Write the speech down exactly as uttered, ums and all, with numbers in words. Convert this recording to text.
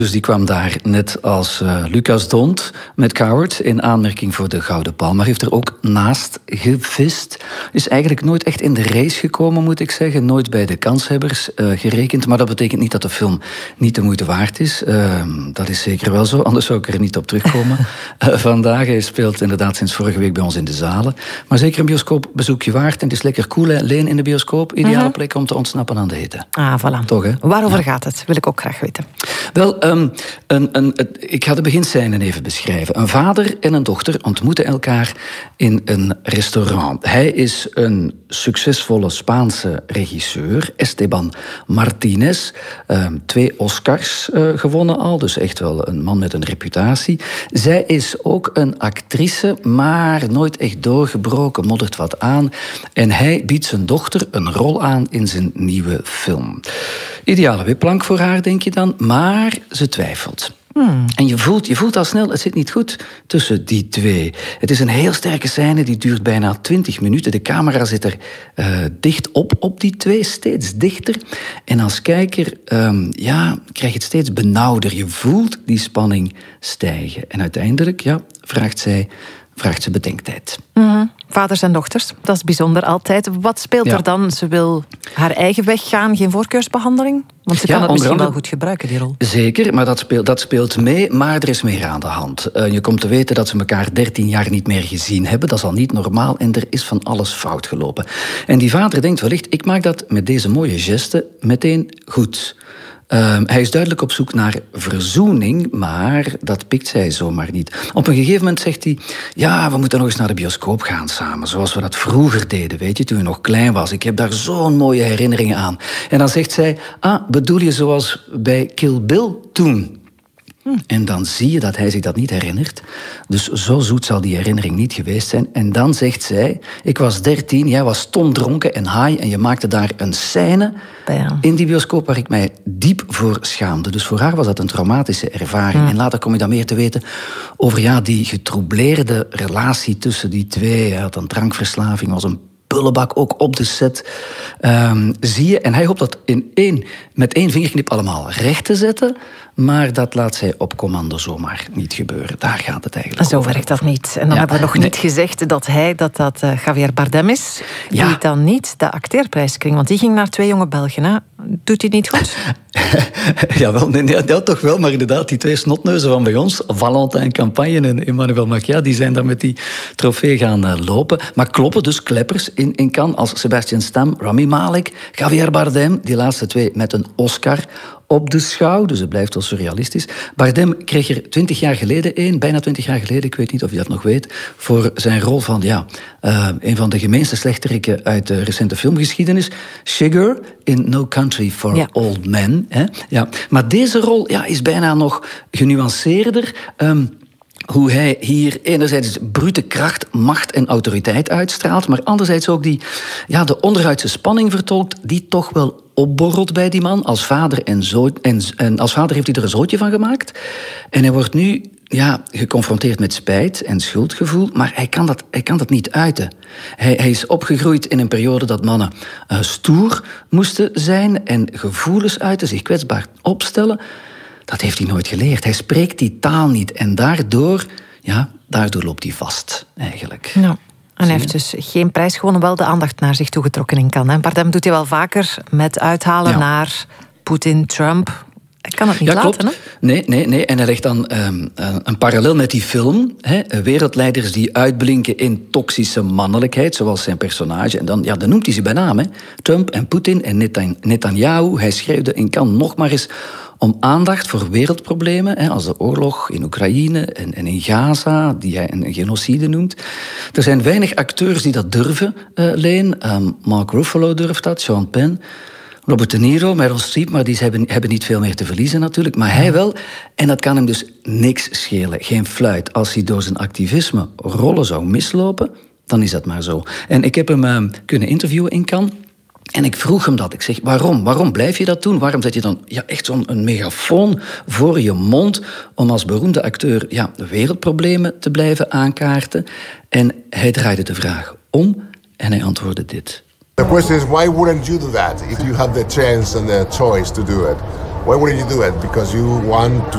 Dus die kwam daar net als uh, Lucas Dont met Coward in aanmerking voor de Gouden Palm. Maar heeft er ook naast gevist. Is eigenlijk nooit echt in de race gekomen, moet ik zeggen. Nooit bij de kanshebbers uh, gerekend. Maar dat betekent niet dat de film niet de moeite waard is. Uh, dat is zeker wel zo, anders zou ik er niet op terugkomen. uh, vandaag, hij speelt inderdaad sinds vorige week bij ons in de zalen. Maar zeker een bioscoopbezoekje waard. En het is lekker cool, hè? Leen in de bioscoop. Ideale mm-hmm. plek om te ontsnappen aan de hitte. Ah, voilà. Toch, hè? Waarover ja. gaat het? Wil ik ook graag weten. Wel, um, een, een, een, ik ga de beginscène even beschrijven. Een vader en een dochter ontmoeten elkaar in een restaurant. Hij is een succesvolle Spaanse regisseur, Esteban Martínez. Um, twee Oscars uh, gewonnen al, dus echt wel een man met een reputatie. Zij is ook een actrice, maar nooit echt doorgebroken, moddert wat aan. En hij biedt zijn dochter een rol aan in zijn nieuwe film. Ideale wipplank voor haar, denk je dan, maar ze twijfelt. Hmm. En je voelt, je voelt al snel, het zit niet goed tussen die twee. Het is een heel sterke scène, die duurt bijna twintig minuten. De camera zit er uh, dicht op, op die twee, steeds dichter. En als kijker, um, ja, krijg je het steeds benauwder. Je voelt die spanning stijgen. En uiteindelijk, ja, vraagt zij... vraagt ze bedenktijd. Mm-hmm. Vaders en dochters, dat is bijzonder altijd. Wat speelt ja. er dan? Ze wil haar eigen weg gaan, geen voorkeursbehandeling? Want ze kan ja, het misschien andere... wel goed gebruiken, die rol. Zeker, maar dat speelt, dat speelt mee, maar er is meer aan de hand. Uh, je komt te weten dat ze elkaar dertien jaar niet meer gezien hebben. Dat is al niet normaal en er is van alles fout gelopen. En die vader denkt wellicht, ik maak dat met deze mooie geste meteen goed. Uh, hij is duidelijk op zoek naar verzoening, maar dat pikt zij zomaar niet. Op een gegeven moment zegt hij... ja, we moeten nog eens naar de bioscoop gaan samen, zoals we dat vroeger deden, weet je, toen je nog klein was. Ik heb daar zo'n mooie herinneringen aan. En dan zegt zij... ah, bedoel je zoals bij Kill Bill toen? Hm. En dan zie je dat hij zich dat niet herinnert. Dus zo zoet zal die herinnering niet geweest zijn. En dan zegt zij... ik was dertien, jij was stomdronken en high... en je maakte daar een scène ja. in die bioscoop... waar ik mij diep voor schaamde. Dus voor haar was dat een traumatische ervaring. Hm. En later kom je dan meer te weten... over ja, die getroubleerde relatie tussen die twee. Hij had een drankverslaving, was een pullebak, ook op de set. Um, zie je, en hij hoopt dat in één, met één vingerknip allemaal recht te zetten... maar dat laat zij op commando zomaar niet gebeuren. Daar gaat het eigenlijk Zo over. werkt dat niet. En dan ja. hebben we nog nee. niet gezegd dat hij, dat dat uh, Javier Bardem is... die ja. dan niet de acteerprijs kreeg. Want die ging naar twee jonge Belgen. Hè? Doet hij niet goed? Jawel, nee, nee, dat toch wel. Maar inderdaad, die twee snotneuzen van bij ons... Valentin Campagne en Emmanuel Macchia... die zijn daar met die trofee gaan uh, lopen. Maar kloppen dus kleppers in, in Cannes... als Sebastian Stan, Rami Malek, Javier Bardem... die laatste twee met een Oscar... op de schouw, dus het blijft wel surrealistisch. Bardem kreeg er twintig jaar geleden een, bijna twintig jaar geleden, ik weet niet of je dat nog weet, voor zijn rol van, ja, uh, een van de gemeenste slechterikken uit de recente filmgeschiedenis, Sugar in No Country for ja. Old Men. Hè? Ja. Maar deze rol ja, is bijna nog genuanceerder. Um, Hoe hij hier enerzijds brute kracht, macht en autoriteit uitstraalt... maar anderzijds ook die, ja, de onderhuidse spanning vertolkt... die toch wel opborrelt bij die man. Als vader, en zo, en, en als vader heeft hij er een zootje van gemaakt. En hij wordt nu ja, geconfronteerd met spijt en schuldgevoel... maar hij kan dat, hij kan dat niet uiten. Hij, hij is opgegroeid in een periode dat mannen uh, stoer moesten zijn... en gevoelens uiten, zich kwetsbaar opstellen... Dat heeft hij nooit geleerd. Hij spreekt die taal niet. En daardoor, ja, daardoor loopt hij vast, eigenlijk. Ja. En hij heeft dus geen prijs gewonnen, wel de aandacht naar zich toegetrokken in Cannes. En Bardem doet hij wel vaker met uithalen ja. naar Poetin, Trump. Hij kan het niet ja, laten, klopt. hè? Nee, nee, nee. En hij legt dan um, een parallel met die film. Hè? Wereldleiders die uitblinken in toxische mannelijkheid, zoals zijn personage. En dan, ja, dan noemt hij ze bij naam. Hè? Trump en Poetin en Netan- Netanyahu. Hij schreeuwde in Cannes nog maar eens om aandacht voor wereldproblemen, hè, als de oorlog in Oekraïne en, en in Gaza, die hij een genocide noemt. Er zijn weinig acteurs die dat durven, uh, Leen. Um, Mark Ruffalo durft dat, Sean Penn, Robert De Niro, Meryl Streep, maar die hebben, hebben niet veel meer te verliezen natuurlijk. Maar hij wel. En dat kan hem dus niks schelen. Geen fluit. Als hij door zijn activisme rollen zou mislopen, dan is dat maar zo. En ik heb hem uh, kunnen interviewen in Cannes. En ik vroeg hem dat. Ik zeg, waarom? Waarom blijf je dat doen? Waarom zet je dan ja, echt zo'n een megafoon voor je mond... om als beroemde acteur ja, wereldproblemen te blijven aankaarten? En hij draaide de vraag om en hij antwoordde dit. The question is, why wouldn't you do that if you had the chance and the choice to do it? Why wouldn't you do it? Because you want to